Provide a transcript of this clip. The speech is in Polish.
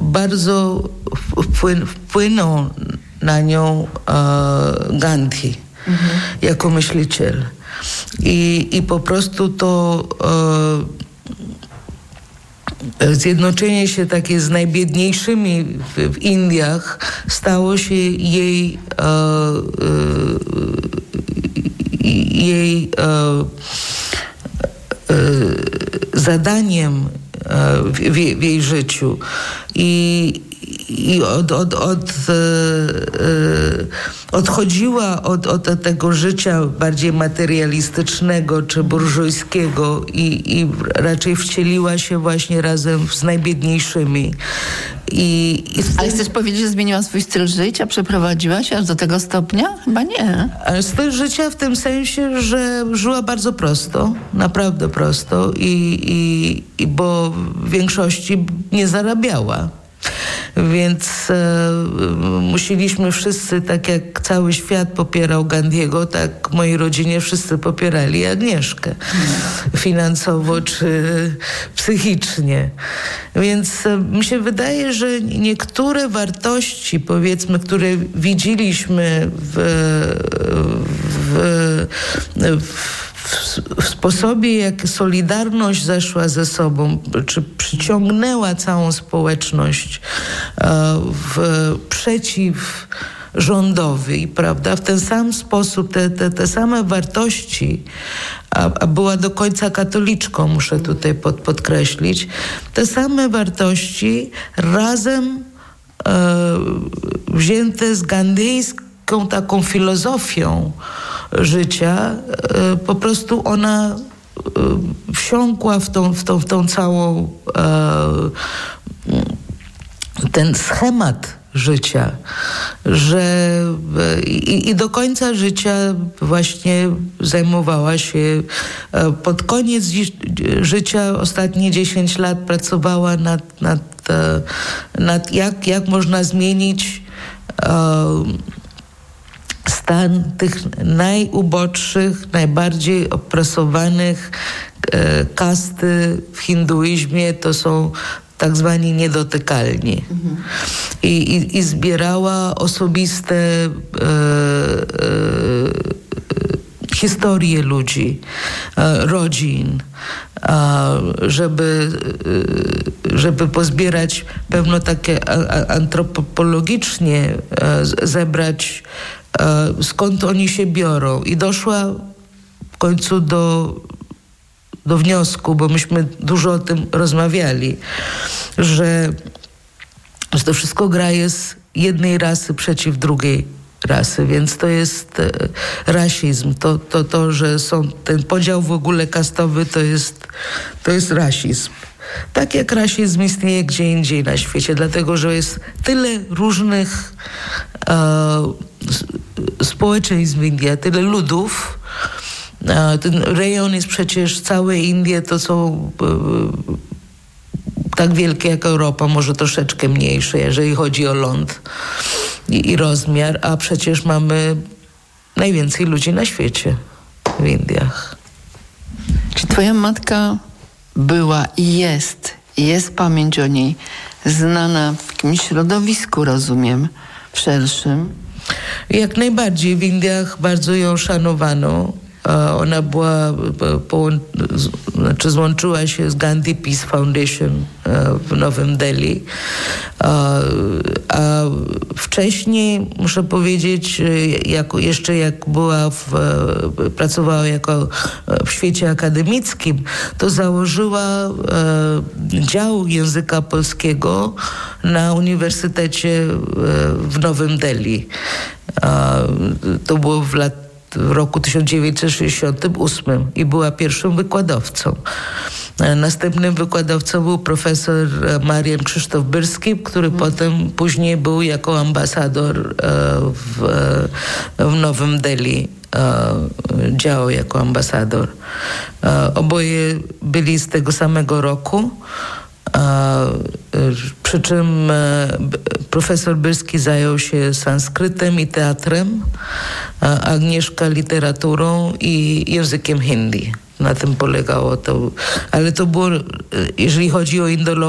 bardzo wpłynął na nią Gandhi jako myśliciel. I po prostu to zjednoczenie się takie z najbiedniejszymi w Indiach stało się jej zadaniem w jej życiu. I odchodziła od tego życia bardziej materialistycznego czy burżujskiego i raczej wcieliła się właśnie razem z najbiedniejszymi. Ale chcesz powiedzieć, że zmieniła swój styl życia? Przeprowadziła się aż do tego stopnia? Chyba nie. Ale styl życia w tym sensie, że żyła bardzo prosto, naprawdę prosto i bo w większości nie zarabiała. Więc musieliśmy wszyscy, tak jak cały świat popierał Gandhiego, tak w mojej rodzinie wszyscy popierali Agnieszkę. Finansowo czy psychicznie. Więc mi się wydaje, że niektóre wartości, powiedzmy, które widzieliśmy w sposobie, jak Solidarność zeszła ze sobą, czy przyciągnęła całą społeczność przeciw rządowi, prawda? W ten sam sposób te same wartości, a była do końca katoliczką, muszę tutaj podkreślić, te same wartości razem wzięte z gandyjską taką filozofią życia, po prostu ona wsiąkła w tą całą ten schemat życia, że i do końca życia właśnie zajmowała się, pod koniec życia, ostatnie 10 lat pracowała nad jak można zmienić stan tych najuboższych, najbardziej opresowanych kasty w hinduizmie, to są tak zwani niedotykalni. I zbierała osobiste historie ludzi, rodzin, żeby pozbierać pewno takie antropologicznie, zebrać skąd oni się biorą. I doszła w końcu do wniosku, bo myśmy dużo o tym rozmawiali, że to wszystko gra jest jednej rasy przeciw drugiej rasy, więc to jest rasizm. To, że ten podział w ogóle kastowy, to jest rasizm. Tak jak rasizm istnieje gdzie indziej na świecie, dlatego że jest tyle różnych społeczeństw w Indii, tyle ludów. Ten rejon jest przecież, całe Indie to są tak wielkie jak Europa, może troszeczkę mniejsze, jeżeli chodzi o ląd i rozmiar, a przecież mamy najwięcej ludzi na świecie w Indiach. Czy twoja matka była i jest pamięć o niej znana w jakimś środowisku, rozumiem, w szerszym? Jak najbardziej. W Indiach bardzo ją szanowano. Ona złączyła się z Gandhi Peace Foundation w Nowym Delhi. A wcześniej, muszę powiedzieć, jak pracowała w świecie akademickim, to założyła dział języka polskiego na Uniwersytecie w Nowym Delhi. To było w roku 1968 i była pierwszym wykładowcą. Następnym wykładowcą był profesor Marian Krzysztof Byrski, który później był jako ambasador w Nowym Delhi. Działał jako ambasador. Oboje byli z tego samego roku. Przy czym profesor Byrski zajął się sanskrytem i teatrem, a Agnieszka literaturą i językiem hindi. Na tym polegało to. Ale to było, jeżeli chodzi o indologię,